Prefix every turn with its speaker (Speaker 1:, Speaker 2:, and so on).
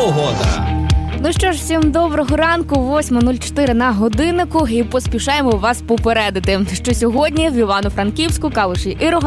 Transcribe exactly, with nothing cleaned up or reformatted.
Speaker 1: погода.
Speaker 2: Ну що ж, всім доброго ранку, восьма нуль чотири на годиннику, і поспішаємо вас попередити, що сьогодні в Івано-Франківську, Калуші і Рогатині